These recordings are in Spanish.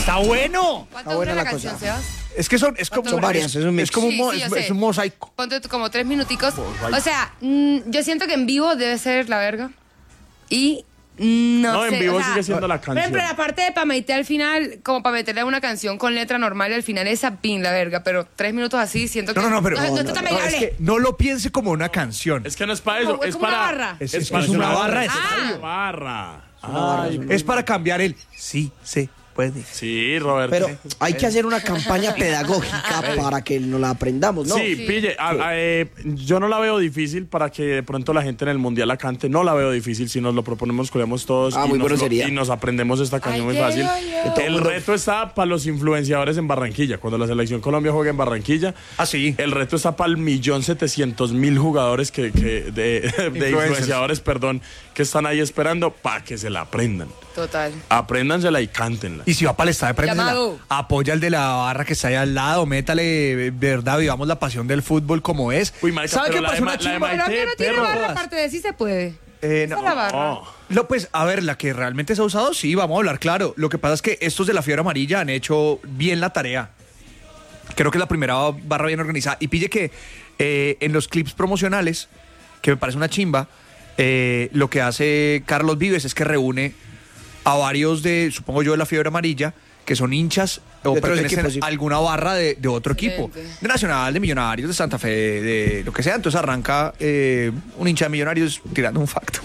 Está bueno. ¿Cuánto dura la canción, Sebas? Es que son varias, es como es un mosaico. Ponte como 3 minuticos. O sea, yo siento que en vivo debe ser la verga. Y no sé. En vivo o sea, sigue siendo la canción. Por ejemplo, la parte de Pameite al final, como para meterle una canción con letra normal y al final esa pin la verga. Pero 3 minutos así siento que. No, pero no está tan es bailable. que no lo piense como una canción. Es que no es para eso, Es es como para. una barra. Es una barra. Una barra. Es para cambiar el sí, se puede. Sí, Roberto. Pero hay que hacer una campaña pedagógica para que nos la aprendamos, ¿no? Sí, pille. Yo no la veo difícil para que de pronto la gente en el mundial la cante. No la veo difícil si nos lo proponemos, colemos todos y nos aprendemos esta canción muy fácil. El reto está para los influenciadores en Barranquilla. Cuando la selección Colombia juega en Barranquilla. Ah, sí. El reto está para el 1.700.000 jugadores de influenciadores, que están ahí esperando para que se la aprendan. Total. Apréndansela y cántenla. Y si va para el estadio, Llamado. apoya al de la barra que está ahí al lado, métale, de verdad, vivamos la pasión del fútbol como es. Uy, marica, ¿sabe pero qué la pasó? de Una Ma- la de chimba. Maite, Pero que no tiene perro. barra aparte de sí se puede. No. Esa es la barra. Oh. Pues, a ver, la que realmente se ha usado, sí, vamos a hablar claro. Lo que pasa es que estos de la fiebre amarilla han hecho bien la tarea. Creo que es la primera barra bien organizada. Y pille que en los clips promocionales, que me parece una chimba, lo que hace Carlos Vives es que reúne a varios supongo yo, de la fiebre amarilla, que son hinchas o De otro pertenecen equipo, sí. a alguna barra de otro equipo. Excelente. De Nacional, de Millonarios, de Santa Fe, de lo que sea. Entonces arranca un hincha de Millonarios tirando un factor.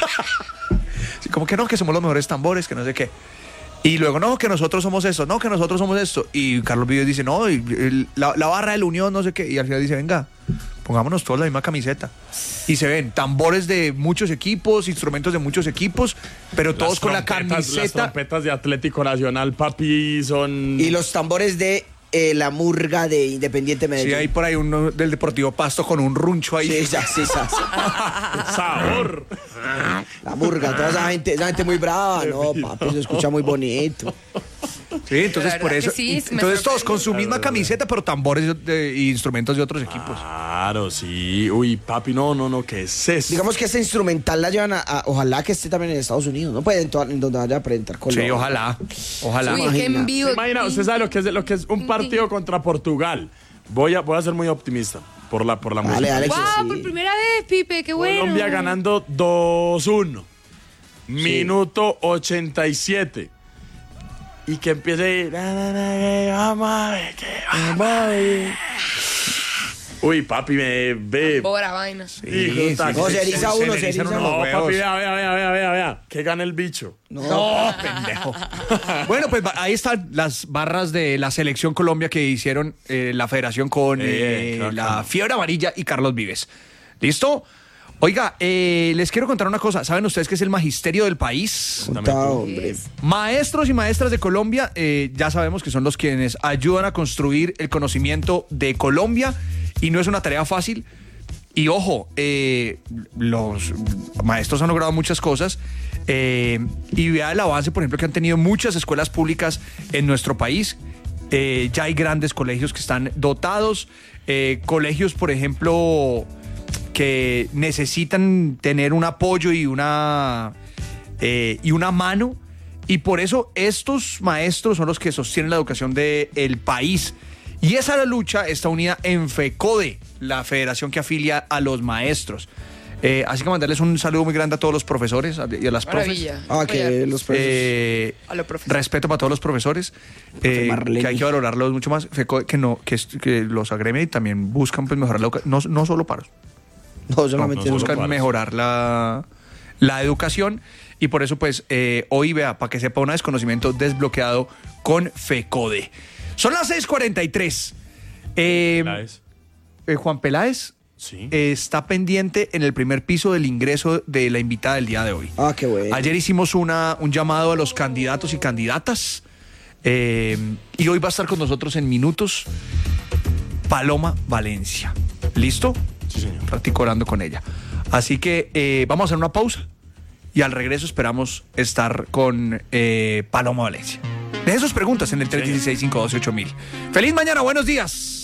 Así como que no, que somos los mejores tambores, que no sé qué. Y luego, no, que nosotros somos esto, no, que nosotros somos esto. Y Carlos Vives dice, no, la barra de la Unión, no sé qué. Y al final dice, venga, pongámonos todos la misma camiseta. Y se ven tambores de muchos equipos, instrumentos de muchos equipos, pero todos con la Las camiseta. trompetas de Atlético Nacional, papi, son... Y los tambores de la murga de Independiente Medellín. Sí, hay por ahí uno del Deportivo Pasto con un runcho ahí. Sí, sí. sabor. La murga, toda esa gente muy brava. No, papi, se escucha muy bonito. Sí, entonces La por verdad eso. que sí, me Entonces todos sorprende. con su misma camiseta, pero tambores e instrumentos de otros equipos. Claro, sí. Uy, papi, no, ¿qué es eso? Digamos que esta instrumental la llevan ojalá que esté también en Estados Unidos, ¿no? Puede en donde vaya a presentar Colombia. Sí, ojalá. Uy, es que en vivo. Imagina, usted sabe lo que es un partido contra Portugal. Voy a ser muy optimista por la música. Dale, ¡Wow! sí. Por primera vez, Pipe, qué bueno. Colombia ganando 2-1. Minuto 87. Y que empiece vamos a ver. Uy, papi, me ve. Bora vaina. No, se eriza uno. No, papi, vea. Que gane el bicho. No, pendejo. Bueno, pues ahí están las barras de la Selección Colombia que hicieron la federación con la Fiebre Amarilla y Carlos Vives. ¿Listo? Oiga, les quiero contar una cosa. ¿Saben ustedes qué es el magisterio del país? Hombre. Maestros y maestras de Colombia, ya sabemos que son los quienes ayudan a construir el conocimiento de Colombia y no es una tarea fácil. Y ojo, los maestros han logrado muchas cosas y vea el avance, por ejemplo, que han tenido muchas escuelas públicas en nuestro país. Ya hay grandes colegios que están dotados, colegios, por ejemplo, que necesitan tener un apoyo y una mano, y por eso estos maestros son los que sostienen la educación del país. Y esa lucha está unida en FECODE, la federación que afilia a los maestros. Así que mandarles un saludo muy grande a todos los profesores y a las Maravilla. profes. Que los profesores. A los profesores. Respeto para todos los profesores, que hay que valorarlos mucho más. FECODE, que los agremia y también buscan pues, mejorar la educación, no solo paros. No, solamente Buscan mejorar la educación y por eso pues hoy vea, para que sepa, un desconocimiento desbloqueado con FECODE. Son las 6:43. Juan Peláez Sí. está pendiente en el primer piso del ingreso de la invitada del día de hoy. Qué bueno. Ayer hicimos un llamado a los candidatos y candidatas y hoy va a estar con nosotros en minutos Paloma Valencia. ¿Listo? Sí, señor. Un ratico orando con ella. Así que vamos a hacer una pausa y al regreso esperamos estar con Paloma Valencia. Dejen sus preguntas en el 316-512-8000. ¡Feliz mañana! ¡Buenos días!